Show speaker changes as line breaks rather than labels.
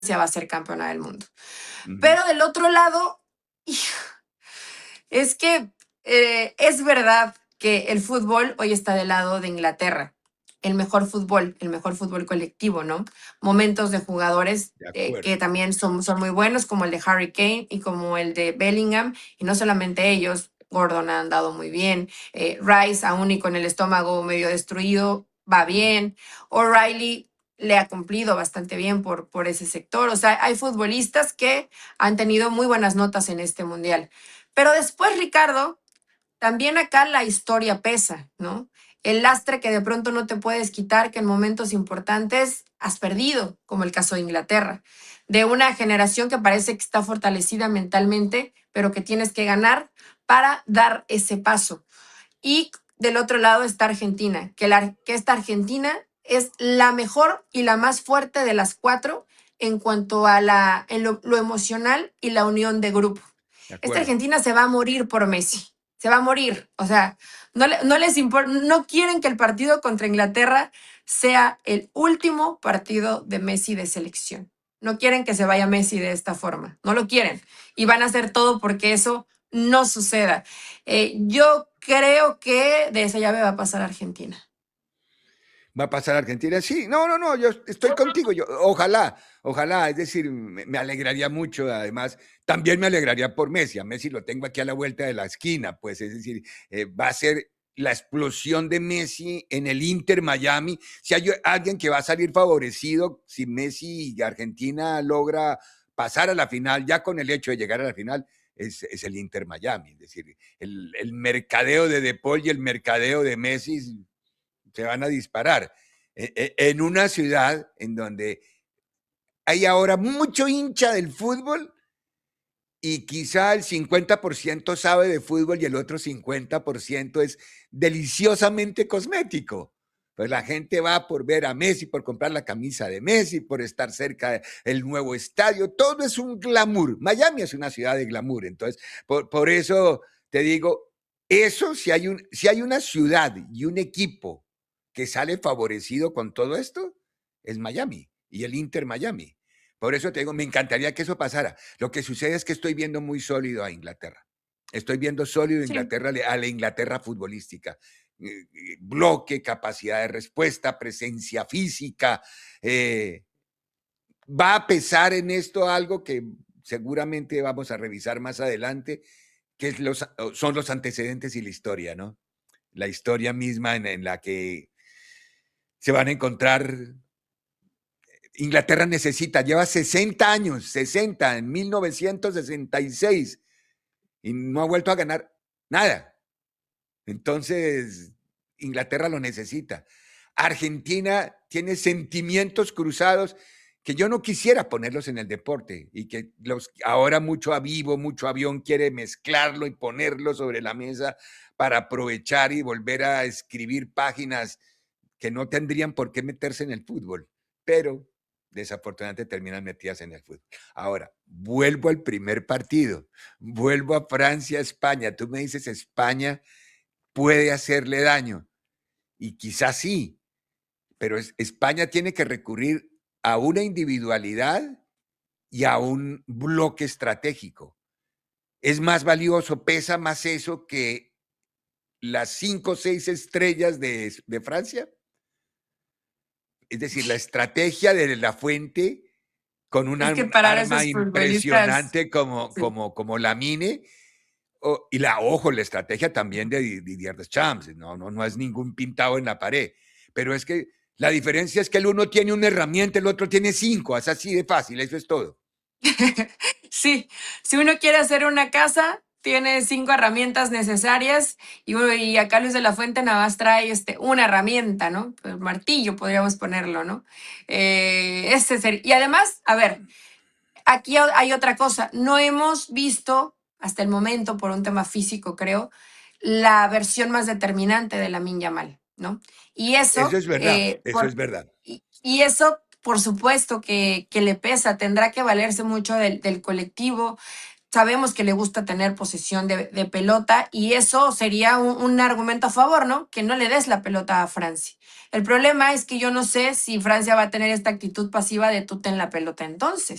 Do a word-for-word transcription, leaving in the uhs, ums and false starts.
va a ser campeona del mundo.
Ujú.
Pero del otro lado, es que eh, es verdad que el fútbol hoy está del lado de Inglaterra. El mejor fútbol, el mejor fútbol colectivo, ¿no? Momentos de jugadores
De
eh, que
acuerdo.
también son, son muy buenos, como el de Harry Kane y como el de Bellingham. Y no solamente ellos, Gordon ha andado muy bien. Eh, Rice, aún y con el estómago medio destruido, va bien. O'Reilly le ha cumplido bastante bien por, por ese sector. O sea, hay futbolistas que han tenido muy buenas notas en este mundial. Pero después, Ricardo, también acá la historia pesa, ¿no? El lastre que de pronto no te puedes quitar, que en momentos importantes has perdido, como el caso de Inglaterra, de una generación que parece que está fortalecida mentalmente, pero que tienes que ganar para dar ese paso. Y del otro lado está Argentina, que, la, que esta Argentina es la mejor y la más fuerte de las cuatro en cuanto a la, en lo, lo emocional y la unión de grupo.
De
Esta
acuerdo.
Argentina se va a morir por Messi, se va a morir. O sea, no, no les importa, no quieren que el partido contra Inglaterra sea el último partido de Messi de selección. No quieren que se vaya Messi de esta forma, no lo quieren. Y van a hacer todo porque eso no suceda. Eh, yo creo que de esa llave va a pasar Argentina.
¿Va a pasar a Argentina? Sí, no, no, no, yo estoy contigo. Yo, ojalá, ojalá, es decir, me, me alegraría mucho. Además, también me alegraría por Messi. A Messi lo tengo aquí a la vuelta de la esquina, pues, es decir, eh, va a ser la explosión de Messi en el Inter Miami. Si hay alguien que va a salir favorecido, si Messi y Argentina logra pasar a la final, ya con el hecho de llegar a la final, es, es el Inter Miami. Es decir, el, el mercadeo de De Paul y el mercadeo de Messi se van a disparar. En una ciudad en donde hay ahora mucho hincha del fútbol y quizá el cincuenta por ciento sabe de fútbol y el otro cincuenta por ciento es deliciosamente cosmético. Pues la gente va por ver a Messi, por comprar la camisa de Messi, por estar cerca del nuevo estadio. Todo es un glamour. Miami es una ciudad de glamour. Entonces, por, por eso te digo, eso, si hay, un, si hay una ciudad y un equipo que sale favorecido con todo esto, es Miami y el Inter Miami. Por eso te digo, me encantaría que eso pasara. Lo que sucede es que estoy viendo muy sólido a Inglaterra. Estoy viendo sólido a
Sí.
Inglaterra, a la Inglaterra futbolística. Bloque, capacidad de respuesta, presencia física. Eh, va a pesar en esto algo que seguramente vamos a revisar más adelante, que es los, son los antecedentes y la historia, ¿no? La historia misma en, en la que se van a encontrar. Inglaterra necesita, lleva sesenta años, sesenta, en mil novecientos sesenta y seis, y no ha vuelto a ganar nada. Entonces, Inglaterra lo necesita. Argentina tiene sentimientos cruzados que yo no quisiera ponerlos en el deporte y que los, ahora mucho avivo, mucho avión quiere mezclarlo y ponerlo sobre la mesa para aprovechar y volver a escribir páginas que no tendrían por qué meterse en el fútbol, pero desafortunadamente terminan metidas en el fútbol. Ahora, vuelvo al primer partido, vuelvo a Francia, España. Tú me dices, España puede hacerle daño, y quizás sí, pero es, España tiene que recurrir a una individualidad y a un bloque estratégico. Es más valioso, pesa más eso que las cinco o seis estrellas de, de Francia. Es decir, la estrategia de la Fuente con
Es que
una
parar a
arma
esos futbolistas.
impresionante como,
Sí.
como, como la Mine. Oh, y la, ojo, la estrategia también de Didier Deschamps, no, no, no es ningún pintado en la pared, pero es que la diferencia es que el uno tiene una herramienta, el otro tiene cinco, es así de fácil, eso es todo.
Sí, si uno quiere hacer una casa, tiene cinco herramientas necesarias y, y acá Luis de la Fuente nada más trae este, una herramienta, ¿no? El martillo podríamos ponerlo, ¿no? Eh, ese ser, y además, a ver, aquí hay otra cosa, no hemos visto hasta el momento, por un tema físico creo, la versión más determinante de Lamine Yamal, ¿no? Y
Eso
eso,
es verdad,
eh,
eso es
por,
verdad.
y, y eso por supuesto que, que le pesa, tendrá que valerse mucho del, del colectivo, sabemos que le gusta tener posesión de, de pelota y eso sería un, un argumento a favor, ¿no? Que no le des la pelota a Francia. El problema es que yo no sé si Francia va a tener esta actitud pasiva de tú ten la pelota entonces.